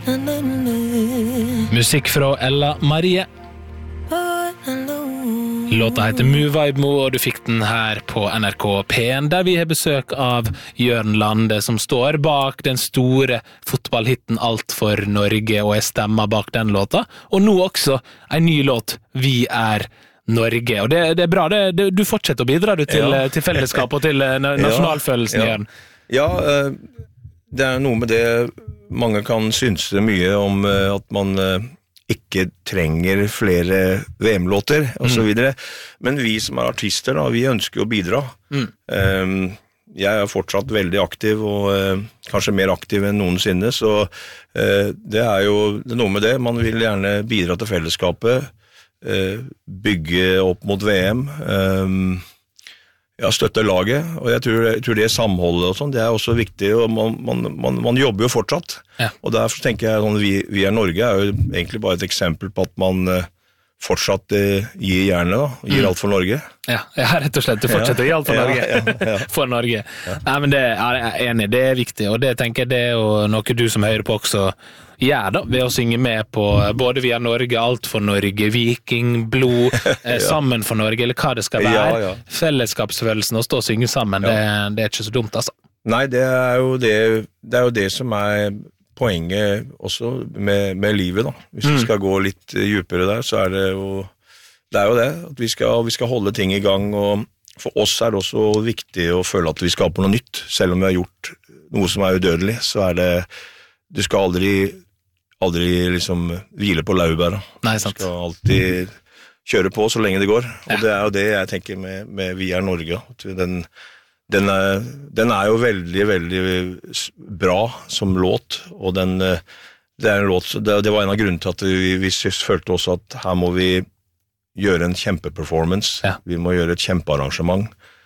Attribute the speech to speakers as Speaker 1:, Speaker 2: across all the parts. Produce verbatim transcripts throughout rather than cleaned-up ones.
Speaker 1: Musikk fra Ella Marie. Låta heter Move Vibe Mo, og du fikk den her på N R K P en, der vi har besøk av Jørn Lande, som står bak den store fotballhitten Alt for Norge, og jeg stemmer bak den låta. Og nå også en ny låt, Vi er Norge. Og det, det er bra, det, det, du fortsetter å bidra du, til, ja. til fellesskap og til nasjonalfølelsen, ja. Jørn.
Speaker 2: Ja, det er noe med det. Mange kan synse mye om at man ikke trenger flere V M-låter og så videre. Men vi som er artister, da, vi ønsker å bidra. Mm. Um, jeg er fortsatt veldig aktiv, og uh, kanskje mer aktiv enn noensinne, så uh, det er jo det er noe med det. Man vil gjerne bidra til fellesskapet, uh, bygge opp mot V M, um, ja, støtte laget, og jeg tror, jeg tror det samholdet og sånn, det er også viktig, og man, man, man, man jobber jo fortsatt. Ja. Og derfor tenker jeg, sånn, vi, vi er Norge er jo egentlig bare et eksempel på at man uh, fortsatt uh, gir gjerne, da, gir mm. alt for Norge.
Speaker 1: Ja, ja, rett og slett, du fortsetter å gi alt for Norge. Ja, ja, ja. For Norge. Ja. Nei, men det ja, jeg er enig, det er viktig, og det tenker jeg det er jo noe du som hører på også gjør da, ved å synge med på både Vi er Norge, Alt for Norge, Viking, Blod, eh, Sammen for Norge, eller hva det skal være. Ja, ja. Fellesskapsfølelsen å stå og synge sammen, ja. det, det er ikke så dumt, altså.
Speaker 2: Nei, det er jo det, det, er jo det som er poenget også med, med livet, da. Hvis mm. vi skal gå litt djupere der, så er det jo det, er jo det at vi skal, vi skal holde ting i gang, og for oss er det også viktig å føle at vi skaper noe nytt, selv om vi har gjort noe som er udødelig, så er det, du skal aldri aldri liksom hvile på laurbæra.
Speaker 1: Nei, sant.
Speaker 2: Du skal alltid kjøre på så lenge det går, og ja. det er jo det jeg tenker med, med Vi er Norge. Den, den, er, den er jo veldig, veldig bra som låt, og den, det er en låt, det, det var en av grunnene til at vi, vi følte også at her må vi gjøre en kjempeperformance, ja. vi må gjøre et kjempearrangement,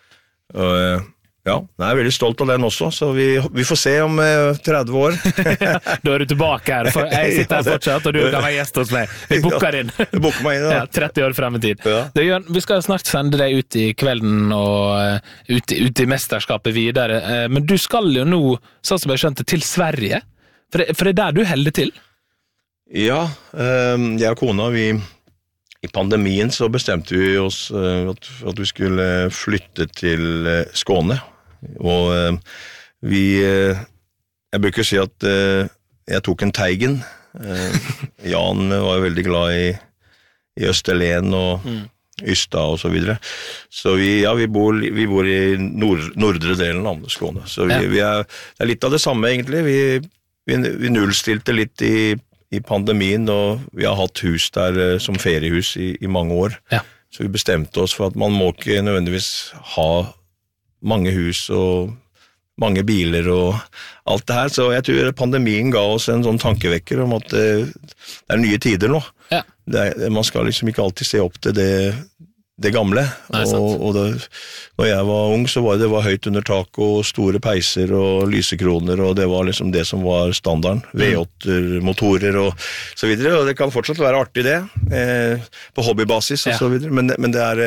Speaker 2: og ja, jeg er veldig stolt av den også, så vi, vi får se om eh, tretti år.
Speaker 1: Da er du tilbake her, for jeg sitter her fortsatt, og du kan være gjest hos meg. Vi boker inn.
Speaker 2: Ja, boker meg inn, ja.
Speaker 1: Ja, tretti år frem i tid. Ja. Det, Jørn, vi skal snart sende deg ut i kvelden, og uh, ut, ut i mesterskapet videre, uh, men du skal jo nå, sånn som jeg skjønte, til Sverige, for det, for det er der du holder til?
Speaker 2: Ja, um, jeg og kona, vi... I pandemien så bestemte vi oss uh, at, at vi skulle flytte til uh, Skåne, og uh, vi, uh, jeg bruker si at uh, jeg tok en Teigen. Uh, Jan var veldig glad i, i Østerlen og mm. Ystad og så videre. Så vi, ja, vi bor, vi bor i nord, nordre delen av Skåne, så vi, ja. vi er, det er litt av det samme egentlig. Vi, vi, vi nullstilte litt i i pandemien, og vi har hatt hus der uh, som feriehus i, i mange år. Ja. Så vi bestemte oss for at man må ikke nødvendigvis ha mange hus og mange biler og alt det her. Så jeg tror pandemien ga oss en sånn tankevekker om at uh, det er nye tider nå. Ja. Det er, man skal liksom ikke alltid se opp til det, det gamle. Nei, og, og det, når jeg var ung så var det, det var høyt under tak og store peiser og lysekroner, og det var liksom det som var standarden. V åtte-motorer og så videre, og det kan fortsatt være artig det, eh, på hobbybasis og ja. så videre, men, men det er,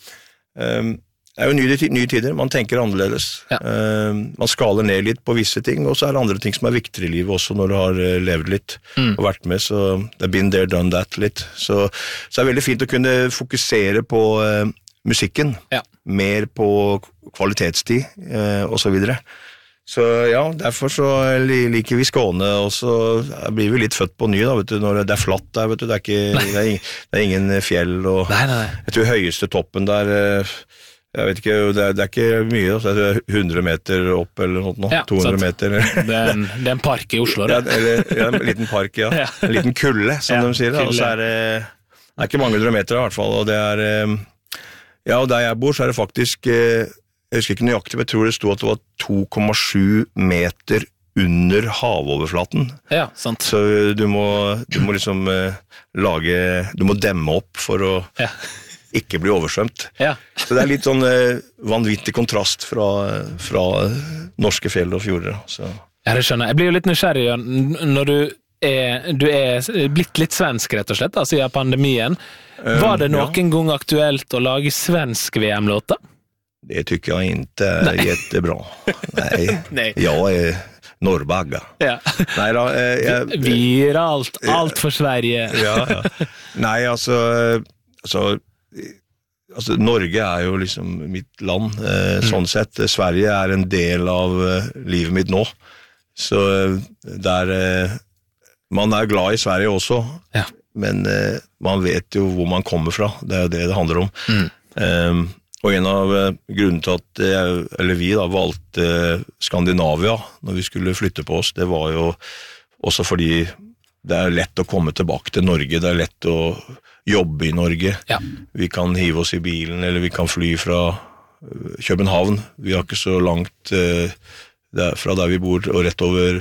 Speaker 2: eh, er jo nye, nye tider, man tenker annerledes. Ja. Eh, man skaler ned litt på visse ting, og så er det andre ting som er viktigere i livet også når du har uh, levd litt mm. og vært med, så det er been there, done that litt. Så, så er det veldig fint å kunne fokusere på uh, musikken, ja. mer på kvalitetstid uh, og så videre. Så ja, derfor så liker vi Skåne, og så blir vi litt født på ny da, vet du, når det er flatt der, vet du, det er, ikke, det er, ingen, det er ingen fjell, og nei, nei, nei. Jeg tror høyeste toppen der... Uh, Jeg vet ikke, det er, det er ikke mye, det er hundre meter opp eller noe, ja, to hundre meter.
Speaker 1: Det er, en, det er en park i Oslo, det.
Speaker 2: Ja, eller, ja, en liten park, ja. ja. En liten kulle, som ja, de sier. Og så er det, det er ikke mange hundre meter i hvert fall, og det er, ja, og der jeg bor så er det faktisk, jeg husker ikke nøyaktig, men jeg tror det stod at det var to komma sju meter under havoverflaten.
Speaker 1: Ja, sant.
Speaker 2: Så du må, du må liksom lage, du må demme opp for å... Ja. Ikke bli oversvømt. Ja. Så det er litt sånn eh, vanvittig kontrast fra, fra norske fjell og fjorder. Så.
Speaker 1: Ja, det skjønner. Jeg blir jo litt nysgjerrig når du er, du er blitt litt svensk, rett og slett, da, siden pandemien. Var det noen ja. gang aktuelt å lage svensk V M-låter?
Speaker 2: Det tycker jag inte är jättebra. Nej. Nej. Jag är Norrbagga.
Speaker 1: Ja.
Speaker 2: Nei da, eh, jeg,
Speaker 1: Viralt, alt for Sverige.
Speaker 2: ja, ja. Nei, altså, altså, altså, Norge er jo liksom mitt land, eh, mm. sånn sett. Sverige er en del av eh, livet mitt nå. Så der, eh, man er glad i Sverige også, ja. Men eh, man vet jo hvor man kommer fra. Det er jo det det handler om. Mm. Um, og en av grunnene til at jeg, eller vi da, valgte Skandinavia når vi skulle flytte på oss, det var jo også fordi det er lett å komme tilbake til Norge, det er lett å jobbe i Norge. Ja. Vi kan hive oss i bilen, eller vi kan fly fra København. Vi har ikke så langt uh, der, fra der vi bor, og rett over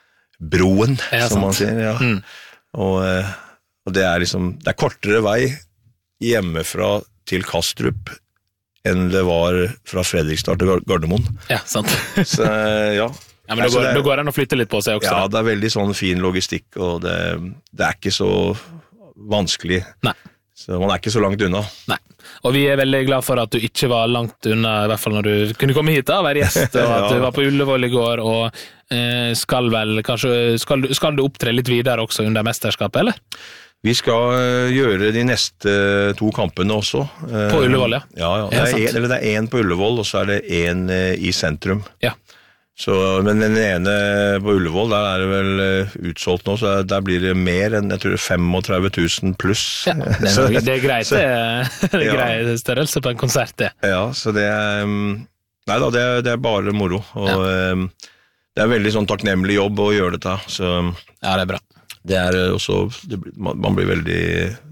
Speaker 2: broen, ja, som sant. Man sier. Ja. Mm. Og, uh, og det er liksom, det er kortere vei hjemmefra til Kastrup enn det var fra Fredrikstad til Gardermoen.
Speaker 1: Ja, sant.
Speaker 2: Så, ja.
Speaker 1: Ja, men da går, det, går det an å flytte litt på seg også.
Speaker 2: Ja, det er veldig sånn fin logistikk, og det, det er ikke så vanskelig.
Speaker 1: Nei.
Speaker 2: Så man er ikke så langt unna.
Speaker 1: Nei. Og vi er veldig glad for at du ikke var langt unna, i hvert fall når du kunne komme hit da, være gjest, og at ja. Du var på Ullevål i går, og eh, skal vel, kanskje, skal, skal du opptre litt videre også under mesterskapet, eller?
Speaker 2: Vi skal gjøre de neste to kampene også.
Speaker 1: På Ullevål, ja.
Speaker 2: Ja, ja. Det, er en, eller det er en på Ullevål, og så er det en i sentrum.
Speaker 1: Ja.
Speaker 2: Så, men den ene på Ullevål, der er det vel utsolgt nå, så der blir det mer enn, jeg tror, femogtrente tusen pluss.
Speaker 1: Ja, det er, det er greit, det er ja. Grei størrelse på en konsert, det.
Speaker 2: Ja, så det er, nei da, det er, det er bare moro, og ja. Det er veldig sånn takknemlig jobb å gjøre dette, så
Speaker 1: ja, det er bra.
Speaker 2: Det er også, det, man blir veldig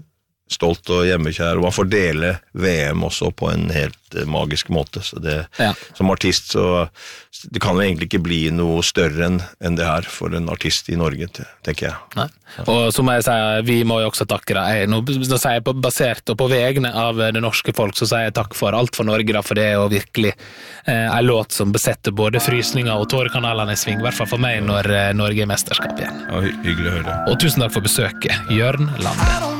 Speaker 2: stolt og hjemmekjær, og man får dele V M også på en helt magisk måte, så det, ja. Som artist, så det kan jo egentlig ikke bli noe større enn, enn det her for en artist i Norge, tenker jeg.
Speaker 1: Nei. Og så må jeg si, vi må jo også takke deg. Nå, nå sier jeg på, basert og på vegne av det norske folk, så sier jeg takk for alt for Norge, da, for det er jo virkelig eh, en låt som besetter både frysninger og tårekanalene i sving, i hvert fall for meg når eh, Norge er mesterskap igjen.
Speaker 2: Ja, hy- hyggelig å høre.
Speaker 1: Og tusen takk for besøket, Jørn Lande.